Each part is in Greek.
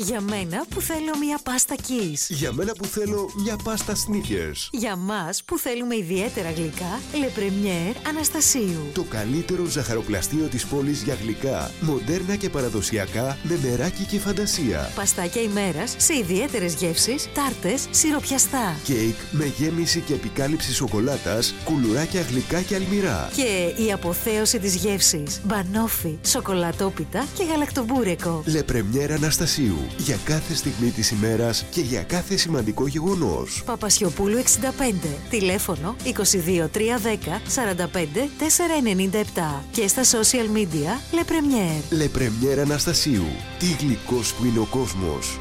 Για μένα που θέλω μια πάστα Kiss. Για μένα που θέλω μια πάστα Snickers. Για μας που θέλουμε ιδιαίτερα γλυκά, Le Premier Αναστασίου. Το καλύτερο ζαχαροπλαστείο της πόλης για γλυκά, μοντέρνα και παραδοσιακά, με μεράκι και φαντασία. Παστάκια ημέρας σε ιδιαίτερες γεύσεις, τάρτες, σιροπιαστά. Κέικ με γέμιση και επικάλυψη σοκολάτας, κουλουράκια γλυκά και αλμυρά. Και η αποθέωση της γεύσης, μπανόφι, σοκολατόπιτα και γαλακτομπούρεκο. Le Premier Αναστασίου. Για κάθε στιγμή της ημέρας και για κάθε σημαντικό γεγονός. Παπασιοπούλου 65. Τηλέφωνο 22 310 45 497. Και στα social media Le Premier. Le Premier Αναστασίου. Τι γλυκός που είναι ο κόσμος.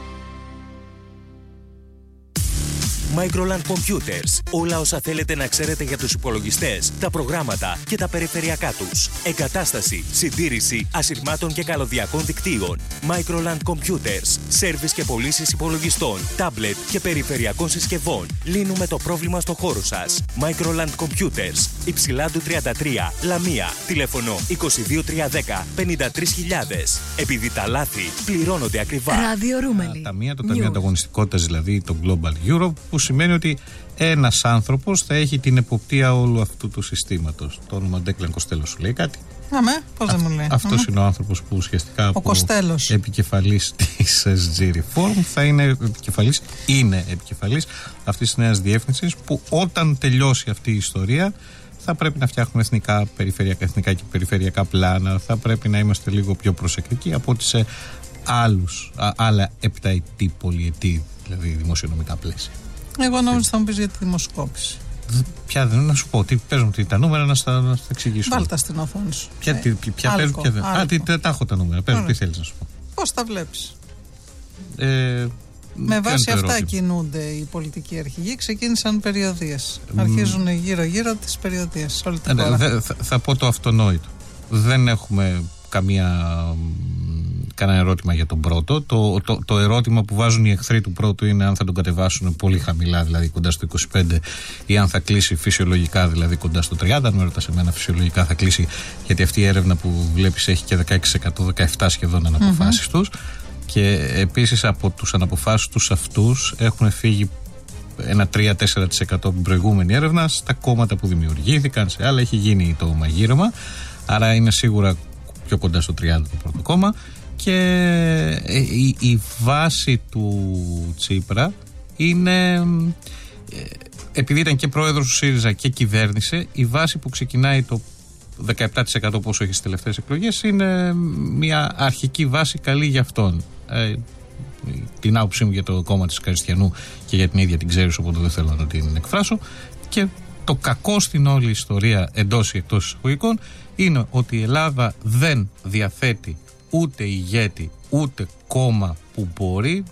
Microland Computers. Όλα όσα θέλετε να ξέρετε για τους υπολογιστές, τα προγράμματα και τα περιφερειακά τους. Εγκατάσταση, συντήρηση ασυρμάτων και καλωδιακών δικτύων. Microland Computers. Σέρβις και πωλήσεις υπολογιστών, τάμπλετ και περιφερειακών συσκευών. Λύνουμε το πρόβλημα στο χώρο σας. Microland Computers. Υψηλάντου 33, Λαμία. Τηλέφωνο 22 310 53.000. Επειδή τα λάθη πληρώνονται ακριβά. Ράδιο Ρούμελι. Το Ταμείο Ανταγωνιστικότητας, δηλαδή το Global Europe, που σημαίνει ότι ένας άνθρωπος θα έχει την εποπτεία όλου αυτού του συστήματος. Το όνομα Ντέκλαν Κοστέλο σου λέει κάτι? Πώς δεν μου λέει. Αυτός είναι ο άνθρωπος που ουσιαστικά από επικεφαλής της SG Reform θα είναι επικεφαλής αυτής της νέας διεύθυνσης, που όταν τελειώσει αυτή η ιστορία θα πρέπει να φτιάχνουμε εθνικά και περιφερειακά πλάνα, θα πρέπει να είμαστε λίγο πιο προσεκτικοί από ότι σε άλλα επταετή, πολυετή, δηλαδή δημοσιονομικά πλαίσια. Εγώ νόμιζα θα μου πεις για τη δημοσκόπηση. Ποια δεν να σου πω, παίζουν τα νούμερα να στα εξηγήσω. Βάλτα στην οθόνη σου. Ποια παίζουν, ποια δεν. Τα έχω τα νούμερα. Παίζουν, τι θέλεις να σου πω. Πώς τα βλέπεις? Με βάση αυτά κινούνται οι πολιτικοί αρχηγοί. Ξεκίνησαν περιοδίες. Αρχίζουν γύρω-γύρω τις περιοδίες. Θα πω το αυτονόητο. Δεν έχουμε κανένα ερώτημα για τον πρώτο. Το ερώτημα που βάζουν οι εχθροί του πρώτου είναι αν θα τον κατεβάσουν πολύ χαμηλά, δηλαδή κοντά στο 25, ή αν θα κλείσει φυσιολογικά, δηλαδή κοντά στο 30. Αν με ρωτάς εμένα, φυσιολογικά θα κλείσει, γιατί αυτή η έρευνα που βλέπεις έχει και 16%, 17 σχεδόν αναποφάσεις τους. Και επίσης από τους αναποφάσεις τους αυτούς έχουν φύγει ένα 3-4% από την προηγούμενη έρευνα στα κόμματα που δημιουργήθηκαν, σε άλλα έχει γίνει το μαγείρεμα. Άρα είναι σίγουρα πιο κοντά στο 30 το πρώτο κόμμα. Και η βάση του Τσίπρα είναι, επειδή ήταν και πρόεδρος του ΣΥΡΙΖΑ και κυβέρνησε, η βάση που ξεκινάει το 17% πόσο έχει στις τελευταίες εκλογές είναι μια αρχική βάση καλή για αυτόν. Την άποψή μου για το κόμμα της Καριστιανού και για την ίδια την ξέρεις, οπότε δεν θέλω να την εκφράσω. Και το κακό στην όλη ιστορία, εντός ή εκτός εισαγωγικών, είναι ότι η Ελλάδα δεν διαθέτει ούτε ηγέτη ούτε κόμμα που μπορεί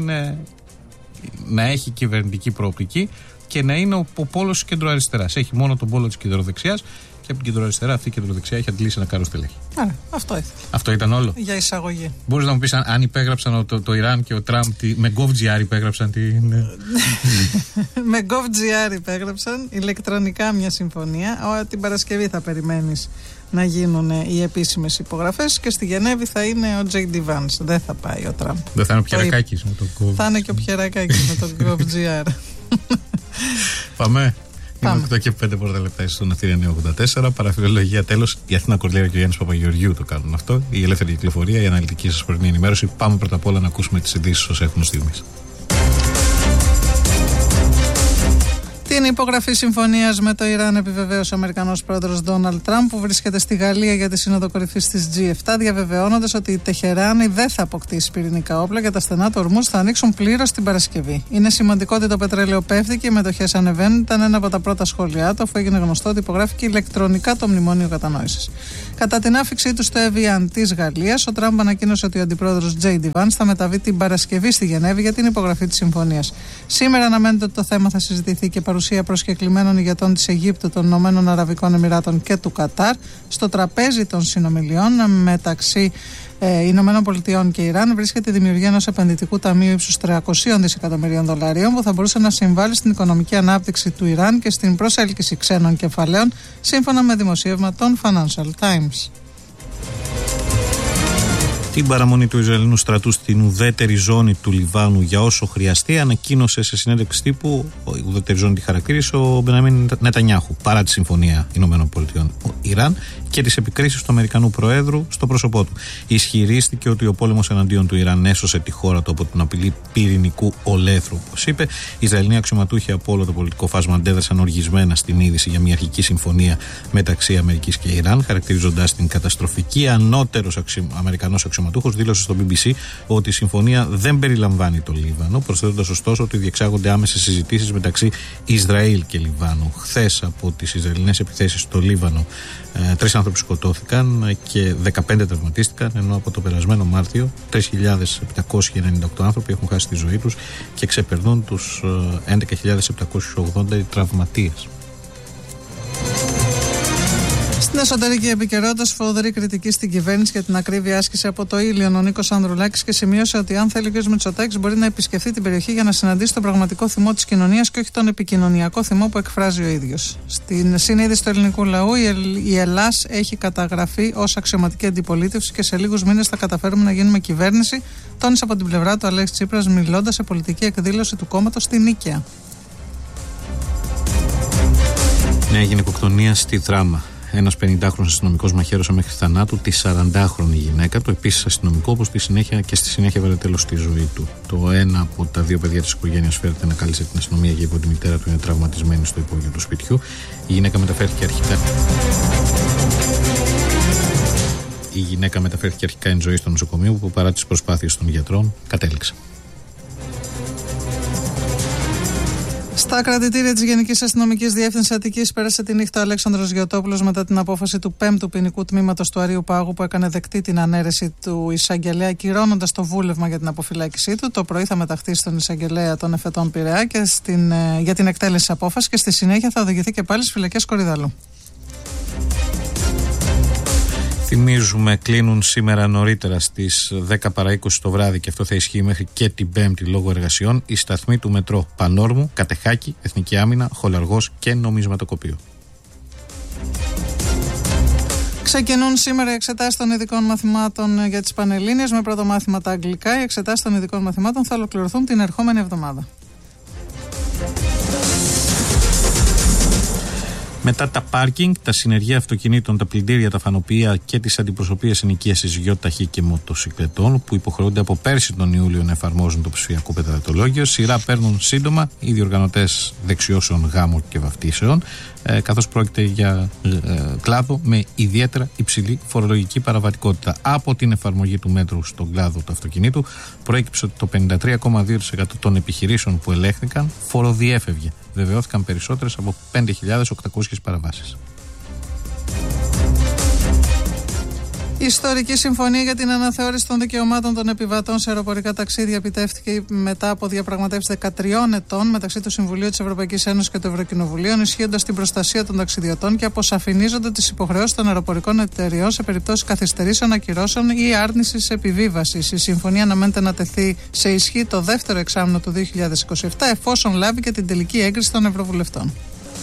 να έχει κυβερνητική προοπτική και να είναι ο πόλος της κεντροαριστεράς. Έχει μόνο τον πόλο της κεντροδεξιάς, και από την κεντροαριστερά αυτή η κεντροδεξιά έχει αντλήσει ένα κάρο στελέχη. Αυτό ήθελα. Αυτό ήταν όλο. Για εισαγωγή. Μπορείς να μου πεις αν υπέγραψαν το Ιράν και ο Τραμπ με GovGR υπέγραψαν την. Με GovGR υπέγραψαν ηλεκτρονικά μια συμφωνία. Την Παρασκευή θα περιμένεις να γίνουν οι επίσημες υπογραφές και στη Γενέβη θα είναι ο JD Vance. Δεν θα πάει ο Τραμπ. Δεν θα είναι ο Πιερακάκης με το GovGR. Θα είναι και ο Πιερακάκης με το GovGR. Πάμε. Είναι 8 και 5 πρώτα λεπτά στον Αθήνα 984. Παραφιλολογία τέλος. Η Αθήνα Κορλέρα και ο Γιάννης Παπαγεωργιού το κάνουν αυτό. Η ελεύθερη κυκλοφορία, η αναλυτική σας πρωινή ενημέρωση. Πάμε πρώτα απ' όλα να ακούσουμε τις ειδήσεις όσο έχουν στιγμής. Την υπογραφή συμφωνίας με το Ιράν επιβεβαίωσε ο Αμερικανός πρόεδρος Ντόναλντ Τραμπ, που βρίσκεται στη Γαλλία για τη σύνοδο κορυφής της G7, διαβεβαιώνοντας ότι η Τεχεράνη δεν θα αποκτήσει πυρηνικά όπλα και τα στενά του Ορμούζ θα ανοίξουν πλήρως την Παρασκευή. Είναι σημαντικό ότι το πετρέλαιο πέφτει και οι μετοχές ανεβαίνουν. Ήταν ένα από τα πρώτα σχόλιά του, αφού έγινε γνωστό ότι υπογράφηκε ηλεκτρονικά το μνημόνιο κατανόησης. Κατά την άφηξή του στο Εβιάν της Γαλλίας, ο Τραμπ ανακοίνωσε ότι ο αντιπρόεδρος JD Vance θα μεταβεί την Παρασκευή στη Γενέβη για την υπογραφή της συμφωνίας. Σήμερα αναμένεται ότι το θέμα θα συζητηθεί και παρουσία προσκεκλημένων ηγετών της Αιγύπτου, των Ηνωμένων Αραβικών Εμιράτων και του Κατάρ στο τραπέζι των συνομιλιών μεταξύ Ηνωμένων Πολιτειών και Ιράν βρίσκεται η δημιουργία ενός επενδυτικού ταμείου ύψους 300 δισεκατομμυρίων δολαρίων που θα μπορούσε να συμβάλλει στην οικονομική ανάπτυξη του Ιράν και στην προσέλκυση ξένων κεφαλαίων, σύμφωνα με δημοσίευμα των Financial Times. Την παραμονή του Ισραηλινού στρατού στην ουδέτερη ζώνη του Λιβάνου για όσο χρειαστεί, ανακοίνωσε σε συνέντευξη τύπου, η ουδέτερη ζώνη τη χαρακτήρισε ο Μπενιαμίν Νετανιάχου, παρά τη συμφωνία ΗΠΑ-Ιράν και τις επικρίσεις του Αμερικανού Προέδρου στο πρόσωπό του. Ισχυρίστηκε ότι ο πόλεμος εναντίον του Ιράν έσωσε τη χώρα του από την απειλή πυρηνικού ολέθρου. Όπως είπε, οι Ισραηλινοί αξιωματούχοι από όλο το πολιτικό φάσμα αντέδρασαν οργισμένα στην είδηση για μια αρχική συμφωνία μεταξύ Αμερικής και Ιράν, χαρακτηρίζοντας την καταστροφική. Ανώτερος Αμερικανός αξιωματούχος δήλωσε στο BBC ότι η συμφωνία δεν περιλαμβάνει το Λίβανο, προσθέτοντας ωστόσο ότι διεξάγονται άμεσες συζητήσεις μεταξύ Ισραήλ και Λιβάνου. Χθες, από τις Ισραηλινές επιθέσεις στο Λίβανο, 3 άνθρωποι σκοτώθηκαν και 15 τραυματίστηκαν, ενώ από το περασμένο Μάρτιο 3.798 άνθρωποι έχουν χάσει τη ζωή τους και ξεπερνούν τους 11.780 τραυματίες. Στην εσωτερική επικαιρότητα, σφοδρή κριτική στην κυβέρνηση για την ακρίβεια άσκηση από το Ήλιον ο Νίκος Ανδρουλάκης και σημείωσε ότι αν θέλει ο κ. Μητσοτάκης μπορεί να επισκεφθεί την περιοχή για να συναντήσει τον πραγματικό θυμό της κοινωνίας και όχι τον επικοινωνιακό θυμό που εκφράζει ο ίδιος. Στην συνείδηση του ελληνικού λαού, η Ελλάς έχει καταγραφεί ως αξιωματική αντιπολίτευση και σε λίγους μήνες θα καταφέρουμε να γίνουμε κυβέρνηση, τόνισε από την πλευρά του Αλέξης Τσίπρας, μιλώντας σε πολιτική εκδήλωση του κόμματος στη Νίκαια. Νέα γυναικοκτονία στη Δράμα. Ένας 50χρονος αστυνομικός μαχαίρωσε μέχρι θανάτου τη 40χρονη γυναίκα του, επίσης αστυνομικό, όπως στη συνέχεια βάλε τέλος στη ζωή του. Το ένα από τα 2 παιδιά της οικογένειας φέρεται να κάλεσε την αστυνομία για τη μητέρα του είναι τραυματισμένη στο υπόγειο του σπιτιού. Η γυναίκα μεταφέρθηκε αρχικά εν ζωή στο νοσοκομείο, που παρά τις προσπάθειες των γιατρών κατέληξε. Στα κρατητήρια της Γενικής Αστυνομικής Διεύθυνσης Αττικής πέρασε τη νύχτα ο Αλέξανδρος Γιωτόπουλος μετά την απόφαση του 5ου ποινικού τμήματος του Αρείου Πάγου που έκανε δεκτή την ανέρεση του εισαγγελέα, ακυρώνοντας το βούλευμα για την αποφυλάκησή του. Το πρωί θα μεταχθεί στον εισαγγελέα των Εφετών Πειραιά και για την εκτέλεση της απόφασης και στη συνέχεια θα οδηγηθεί και πάλι στις φυλακές Κορυδαλού. Θυμίζουμε, κλείνουν σήμερα νωρίτερα στις 10 παρά 20 το βράδυ και αυτό θα ισχύει μέχρι και την Πέμπτη λόγω εργασιών οι σταθμοί του μετρό Πανόρμου, Κατεχάκη, Εθνική Άμυνα, Χολαργός και Νομισματοκοπείο. Ξεκινούν σήμερα οι εξετάσεις των ειδικών μαθημάτων για τις Πανελλήνιες με πρώτο μάθημα τα αγγλικά. Οι εξετάσεις των ειδικών μαθημάτων θα ολοκληρωθούν την ερχόμενη εβδομάδα. Μετά τα πάρκινγκ, τα συνεργεία αυτοκινήτων, τα πλυντήρια, τα φανοπία και τις αντιπροσωπείες ενοικίασης γιοταχή και μοτοσυκλετών που υποχρεούνται από πέρσι τον Ιούλιο να εφαρμόζουν το ψηφιακό πεταλαιολόγιο, σειρά παίρνουν σύντομα οι διοργανωτές δεξιώσεων γάμων και βαφτίσεων, καθώς πρόκειται για κλάδο με ιδιαίτερα υψηλή φορολογική παραβατικότητα. Από την εφαρμογή του μέτρου στον κλάδο του αυτοκινήτου προέκυψε ότι το 53,2% των επιχειρήσεων που ελέγχθηκαν φοροδιέφευγε. Βεβαιώθηκαν περισσότερες από 5.800 παραβάσεις. Η ιστορική συμφωνία για την αναθεώρηση των δικαιωμάτων των επιβατών σε αεροπορικά ταξίδια επιτεύχθηκε μετά από διαπραγματεύσεις 13 ετών μεταξύ του Συμβουλίου της Ευρωπαϊκής Ένωσης και του Ευρωκοινοβουλίου, ενισχύοντας την προστασία των ταξιδιωτών και αποσαφηνίζονται τις υποχρεώσεις των αεροπορικών εταιριών σε περιπτώσεις καθυστερήσεων, ακυρώσεων ή άρνησης επιβίβασης. Η συμφωνία αναμένεται να τεθεί σε ισχύ το δεύτερο εξάμηνο του 2027, εφόσον λάβει και την τελική έγκριση των Ευρωβουλευτών.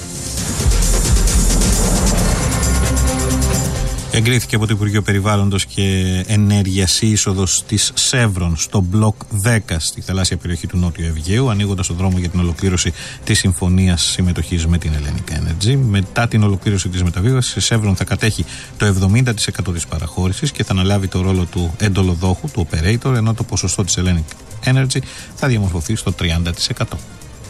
Εγκρίθηκε από το Υπουργείο Περιβάλλοντος και Ενέργειας η είσοδος της Σεύρον στο μπλοκ 10 στη θαλάσσια περιοχή του Νότιου Αιγαίου, ανοίγοντας τον δρόμο για την ολοκλήρωση της συμφωνίας συμμετοχής με την Hellenic Energy. Μετά την ολοκλήρωση της μεταβίβασης, η Σεύρον θα κατέχει το 70% της παραχώρησης και θα αναλάβει το ρόλο του εντολοδόχου, του operator, ενώ το ποσοστό της Hellenic Energy θα διαμορφωθεί στο 30%.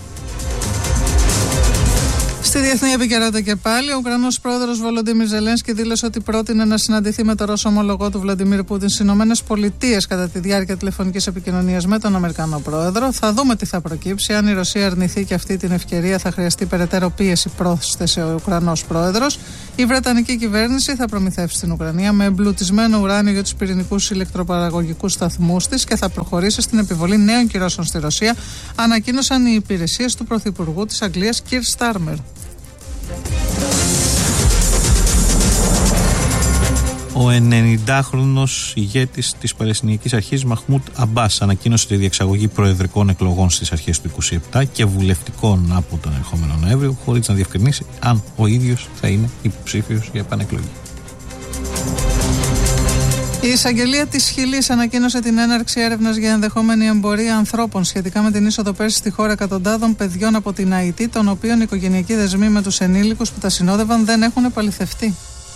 Στη διεθνή επικαιρότητα και πάλι, ο Ουκρανός πρόεδρος Βολοντίμιρ Ζελένσκι δήλωσε ότι πρότεινε να συναντηθεί με τον Ρώσο ομολογό του Βλαντιμίρ Πούτιν στις ΗΠΑ κατά τη διάρκεια τηλεφωνικής επικοινωνίας με τον Αμερικανό πρόεδρο. Θα δούμε τι θα προκύψει. Αν η Ρωσία αρνηθεί και αυτή την ευκαιρία, θα χρειαστεί περαιτέρω πίεση, πρόσθεσε ο Ουκρανός πρόεδρος. Η Βρετανική κυβέρνηση θα προμηθεύσει την Ουκρανία με εμπλουτισμένο ουράνιο για τους πυρηνικούς ηλεκτροπαραγωγικούς σταθμούς της και θα προχωρήσει στην επιβολή νέων κυρώσεων στη Ρωσία, ανακοίνωσαν οι υπηρεσίες του Πρωθυπουργού της Αγγλίας, Κιρ Στάρμερ. Ο 90χρονος ηγέτης της Παλαιστινιακής Αρχής Μαχμούντ Αμπάς ανακοίνωσε τη διεξαγωγή προεδρικών εκλογών στις αρχές του 27 και βουλευτικών από τον ερχόμενο Νοέμβριο, χωρίς να διευκρινίσει αν ο ίδιος θα είναι υποψήφιος για επανεκλογή. Η εισαγγελία της Χιλής ανακοίνωσε την έναρξη έρευνας για ενδεχόμενη εμπορία ανθρώπων σχετικά με την είσοδο πέρσι στη χώρα εκατοντάδων παιδιών από την Αϊτή, των οποίων οι οικογενειακοί δεσμοί με τους ενήλικους που τα συνόδευαν δεν έχουν επαληθευτεί.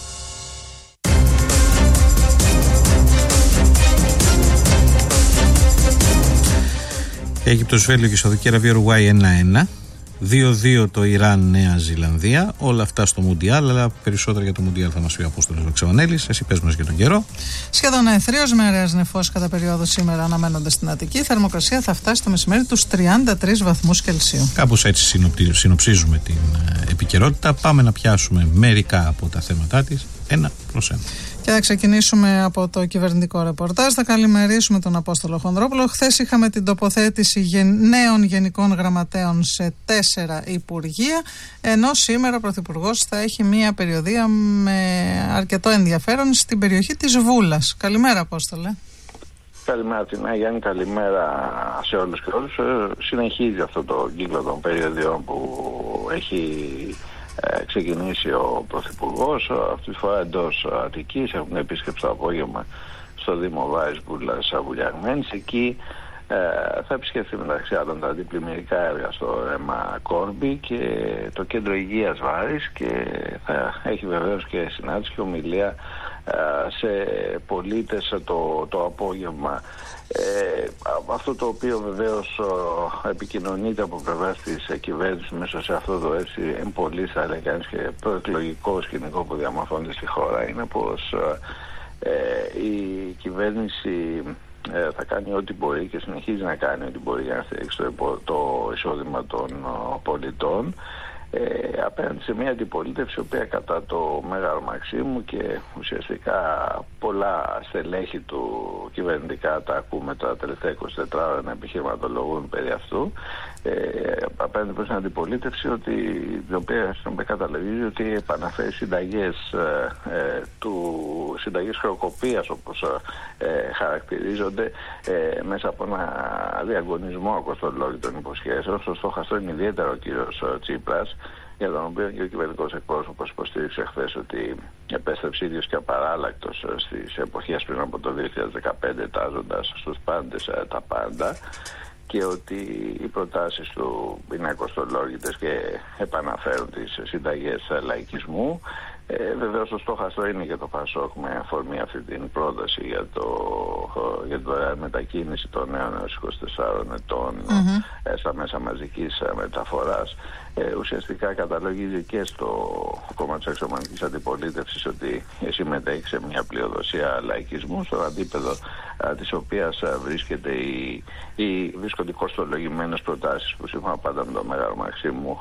Αίγυπτος, Βέλγιο και Σαουδική Αραβία, Ουρουγουάη 1-1. 2-2 το Ιράν, Νέα Ζηλανδία. Όλα αυτά στο Μουντιάλ, αλλά περισσότερα για το Μουντιάλ θα μας πει ο Απόστολος Βαξεβανέλης. Εσύ πες μας για τον καιρό. Σχεδόν αεθρίος με αέρας νεφός κατά περίοδο σήμερα αναμένονται στην Αττική. Η θερμοκρασία θα φτάσει το μεσημέρι τους 33 βαθμούς Κελσίου. Κάπως έτσι συνοψίζουμε την επικαιρότητα. Πάμε να πιάσουμε μερικά από τα θέματά της, ένα προς ένα. Και θα ξεκινήσουμε από το κυβερνητικό ρεπορτάζ. Θα καλημερίσουμε τον Απόστολο Χονδρόπουλο. Χθες είχαμε την τοποθέτηση νέων γενικών γραμματέων σε 4 υπουργεία, ενώ σήμερα ο Πρωθυπουργός θα έχει μία περιοδεία με αρκετό ενδιαφέρον στην περιοχή της Βούλας. Καλημέρα, Απόστολε. Καλημέρα Τινά, Γιάννη, καλημέρα σε όλους και όλους. Συνεχίζει αυτό το κύκλο των περιοδιών που έχει ξεκινήσει ο Πρωθυπουργός, αυτή τη φορά εντός Αττικής. Έχουν επίσκεψη το απόγευμα στο Δήμο Βάρης Βούλας Βουλιαγμένης. Εκεί θα επισκεφθεί μεταξύ άλλων τα αντιπλημμυρικά έργα στο αίμα Κόρμπη και το κέντρο υγείας Βάρης, και θα έχει βεβαίως και συνάντηση και ομιλία σε πολίτες το απόγευμα. Αυτό το οποίο βεβαίως επικοινωνείται από πλευράς της κυβέρνησης μέσα σε αυτό το έτσι εμπολής, θα έλεγε κανείς, και προεκλογικό σκηνικό που διαμορφώνεται στη χώρα, είναι πως η κυβέρνηση θα κάνει ό,τι μπορεί και συνεχίζει να κάνει ό,τι μπορεί για να στηρίξει το εισόδημα των πολιτών απέναντι σε μια αντιπολίτευση η οποία κατά το Μέγαρο Μαξίμου και ουσιαστικά πολλά στελέχη του κυβερνητικά τα ακούμε τα τελευταία 24 ώρα να επιχειρηματολογούν περί αυτού, απέναντι προς την αντιπολίτευση στην οποία καταλαβαίνει ότι επαναφέρει συνταγές χρεοκοπίας όπως χαρακτηρίζονται μέσα από ένα διαγωνισμό ακοστολόγητων υποσχέσεων. Στο στόχαστρο είναι ιδιαίτερα ο κύριος Τσίπρας, για τον οποίο και ο κυβερνητικός εκπρόσωπος υποστήριξε χθες ότι επέστρεψε ίδιος και απαράλλακτος στις εποχές πριν από το 2015, τάζοντας στους πάντες τα πάντα, και ότι οι προτάσεις του είναι ακοστολόγητες και επαναφέρουν τις συνταγές λαϊκισμού. Βεβαίως το στόχαστρο είναι και το ΠΑΣΟΚ με αφορμή αυτή την πρόταση για την μετακίνηση των νέων έως 24 ετών στα μέσα μαζικής μεταφοράς. Ουσιαστικά καταλογίζει και στο κόμμα της αξιωματικής αντιπολίτευσης ότι συμμετέχει σε μια πλειοδοσία λαϊκισμού, στο αντίπεδο της οποίας βρίσκονται κοστολογημένες προτάσεις που σύμφωνα πάντα με το Μέγαρο Μαξίμου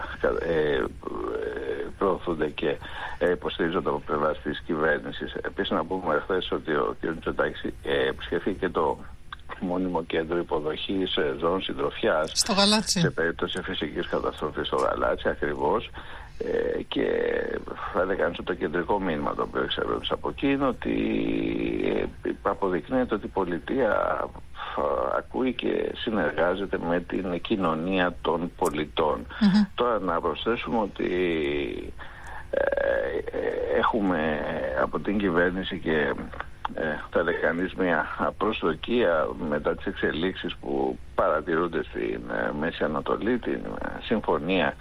προωθούνται και υποστηρίζονται από πλευράς της κυβέρνησης. Επίσης να πούμε χθες ότι ο κ. Μητσοτάκης επισκεφθηκε το μόνιμο κέντρο υποδοχής ζώων συντροφιάς στο Γαλάτσι, σε περίπτωση φυσικής καταστροφής στο Γαλάτσι ακριβώς, και θα έλεγα ότι το κεντρικό μήνυμα το οποίο εξερεύνησα από εκεί είναι ότι αποδεικνύεται ότι η πολιτεία ακούει και συνεργάζεται με την κοινωνία των πολιτών. Τώρα να προσθέσουμε ότι έχουμε από την κυβέρνηση και θα έλεγα κανείς μια προσδοκία μετά τις εξελίξεις που παρατηρούνται στην Μέση Ανατολή, την συμφωνία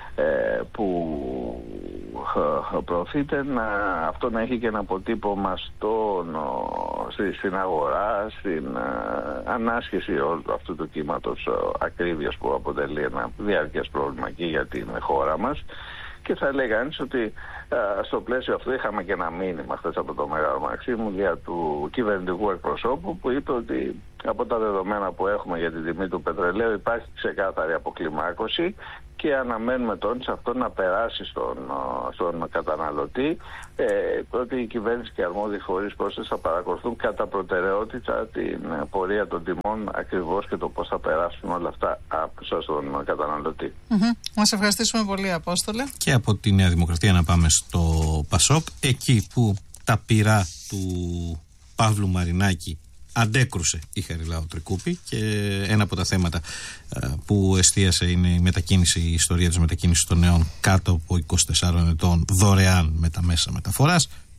που προωθείται, αυτό να έχει και ένα αποτύπωμα στην αγορά, στην ανάσχεση όλου αυτού του κύματος ακρίβειας που αποτελεί ένα διάρκειας πρόβλημα και για την χώρα μας. Και θα έλεγα ότι στο πλαίσιο αυτό είχαμε και ένα μήνυμα χθες από το Μέγαρο Μαξίμου δια του κυβερνητικού εκπροσώπου, που είπε ότι από τα δεδομένα που έχουμε για την τιμή του πετρελαίου υπάρχει ξεκάθαρη αποκλιμάκωση και αναμένουμε σε αυτό να περάσει στον καταναλωτή, ότι η κυβέρνηση και οι αρμόδιοι φορείς πρόσθεση θα παρακολουθούν κατά προτεραιότητα την πορεία των τιμών ακριβώς και το πώς θα περάσουν όλα αυτά στον καταναλωτή. Μας ευχαριστήσουμε πολύ, Απόστολε. Και από τη Νέα Δημοκρατία να πάμε στο ΠΑΣΟΚ, εκεί που τα πυρά του Παύλου Μαρινάκη αντέκρουσε η Χαριλάου Τρικούπη, και ένα από τα θέματα που εστίασε είναι η ιστορία της μετακίνησης των νέων κάτω από 24 ετών δωρεάν με τα μέσα μεταφοράς.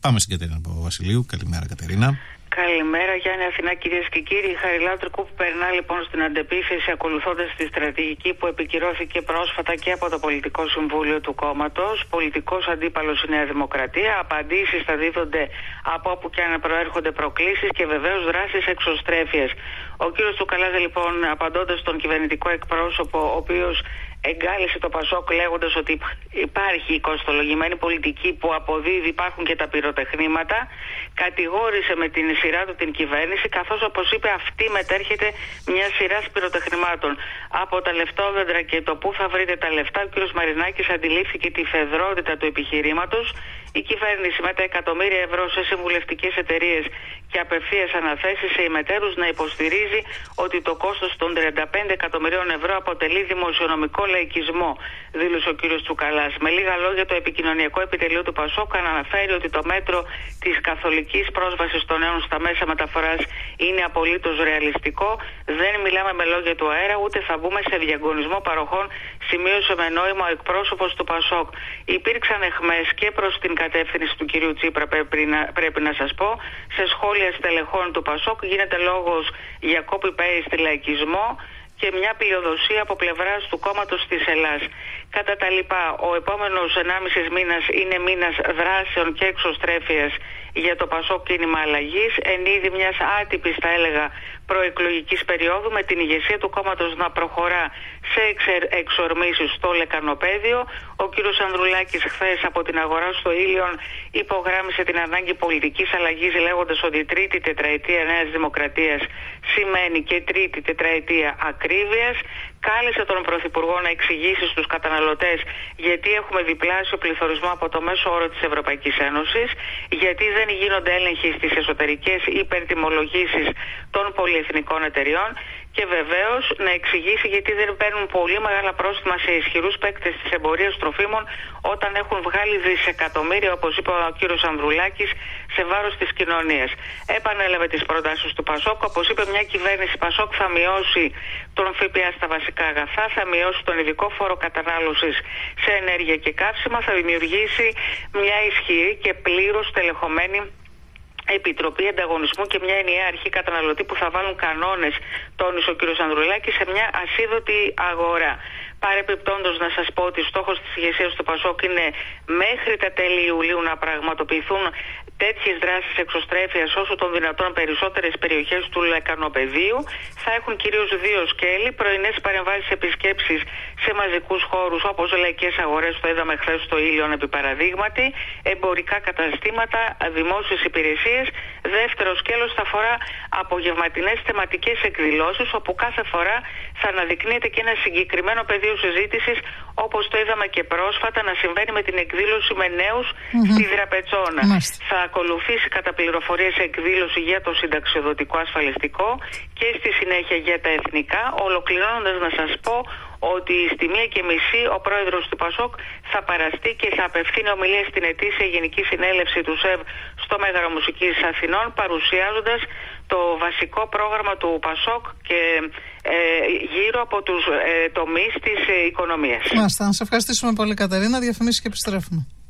Πάμε στην Κατερίνα Παπαβασιλείου. Καλημέρα, Κατερίνα. Καλημέρα, Γιάννη, Αθηνά, κυρίες και κύριοι. Η Χαριλάου που περνά λοιπόν στην αντεπίθεση ακολουθώντας τη στρατηγική που επικυρώθηκε πρόσφατα και από το Πολιτικό Συμβούλιο του κόμματος. Πολιτικός αντίπαλος η Νέα Δημοκρατία. Απαντήσεις θα δίδονται από όπου και αν προέρχονται προκλήσεις και βεβαίως δράσεις εξωστρέφειας. Ο κύριος Τσουκαλάς, λοιπόν, απαντώντας στον κυβερνητικό εκπρόσωπο, ο οποίος εγκάλεσε το Πασόκ λέγοντας ότι υπάρχει η κοστολογημένη πολιτική που αποδίδει, υπάρχουν και τα πυροτεχνήματα, κατηγόρησε με την σειρά του την κυβέρνηση, καθώς όπως είπε αυτή μετέρχεται μια σειρά πυροτεχνημάτων. Από τα λεφτόδεντρα και το πού θα βρείτε τα λεφτά, ο κ. Μαρινάκης αντιλήφθηκε τη φεδρότητα του επιχειρήματος. Η κυβέρνηση με τα εκατομμύρια ευρώ σε συμβουλευτικές εταιρείες και απευθείας αναθέσεις σε ημετέρους να υποστηρίζει ότι το κόστος των 35 εκατομμυρίων ευρώ αποτελεί δημοσιονομικό λαϊκισμό, δήλωσε ο κ. Τσουκαλάς. Με λίγα λόγια, το επικοινωνιακό επιτελείο του Πασόκ αναφέρει ότι το μέτρο της καθολικής πρόσβασης των νέων στα μέσα μεταφοράς είναι απολύτως ρεαλιστικό. Δεν μιλάμε με λόγια του αέρα, ούτε θα μπούμε σε διαγωνισμό παροχών, σημείωσε με νόημα ο εκπρόσωπος του Πασόκ. Υπήρξαν εχμές και προς την κατεύθυνση του κυρίου Τσίπρα, πρέπει να σας πω. Σε σχόλια στελεχών του Πασόκ γίνεται λόγος για copy-paste λαϊκισμό και μια πλειοδοσία από πλευράς του κόμματος της Ελλάς. Κατά τα λοιπά, ο επόμενος 1,5 μήνας είναι μήνας δράσεων και εξωστρέφειας για το Πασόκ κίνημα αλλαγής, εν είδη μιας άτυπης, θα έλεγα, προεκλογικής περίοδου, με την ηγεσία του κόμματος να προχωρά σε εξορμήσεις στο λεκανοπέδιο. Ο κύριος Ανδρουλάκης χθες από την αγορά στο Ήλιον υπογράμμισε την ανάγκη πολιτικής αλλαγής, λέγοντας ότι η τρίτη τετραετία Νέας Δημοκρατίας σημαίνει και τρίτη τετραετία ακρίβειας. Κάλεσε τον Πρωθυπουργό να εξηγήσει στους καταναλωτές γιατί έχουμε διπλάσιο πληθωρισμό από το μέσο όρο της Ευρωπαϊκής Ένωσης, γιατί δεν γίνονται έλεγχοι στις εσωτερικές υπερτιμολογήσεις των πολυεθνικών εταιριών και βεβαίως να εξηγήσει γιατί δεν παίρνουν πολύ μεγάλα πρόστιμα σε ισχυρούς παίκτες της εμπορίας τροφίμων όταν έχουν βγάλει δισεκατομμύρια, όπως είπε ο κύριος Ανδρουλάκης, σε βάρος της κοινωνίας. Επανέλαβε τις προτάσεις του Πασόκ. Όπως είπε, μια κυβέρνηση Πασόκ θα μειώσει τον ΦΠΑ στα βασικά αγαθά, θα μειώσει τον ειδικό φόρο κατανάλωσης σε ενέργεια και καύσιμα, θα δημιουργήσει μια ισχυρή και πλήρως τελεχωμένη Επιτροπή Ανταγωνισμού και μια ενιαία αρχή καταναλωτή που θα βάλουν κανόνες, τόνισε ο κ. Ανδρουλάκης, σε μια ασίδωτη αγορά. Παρεπιπτόντως, να σας πω ότι στόχος της ηγεσίας του Πασόκ είναι μέχρι τα τέλη Ιουλίου να πραγματοποιηθούν τέτοιες δράσεις εξωστρέφειας όσο των δυνατόν περισσότερες περιοχές του λεκανοπεδίου. Θα έχουν κυρίως δύο σκέλη: πρωινές παρεμβάσεις, επισκέψεις σε μαζικούς χώρους όπως λαϊκές αγορές, το είδαμε χθες στο Ήλιον επί παραδείγματι, εμπορικά καταστήματα, δημόσιες υπηρεσίες. Δεύτερο σκέλος θα αφορά απογευματινές θεματικές εκδηλώσεις, όπου κάθε φορά θα αναδεικνύεται και ένα συγκεκριμένο πεδίο συζήτησης, όπως το είδαμε και πρόσφατα να συμβαίνει με την εκδήλωση με νέους στη Δραπετσόνα. Θα ακολουθήσει κατά πληροφορίες εκδήλωση για το συνταξιοδοτικό ασφαλιστικό και στη συνέχεια για τα εθνικά, ολοκληρώνοντας να σας πω ότι στη 1:30 ο πρόεδρος του Πασόκ θα παραστεί και θα απευθύνει ομιλία στην ετήσια Γενική Συνέλευση του ΣΕΒ στο Μέγαρο Μουσικής Αθηνών, παρουσιάζοντας το βασικό πρόγραμμα του Πασόκ και γύρω από τους τομείς της οικονομίας. Μάλιστα, να σε ευχαριστήσουμε πολύ, Κατερίνα. Διαφημίσεις και επιστρέφουμε.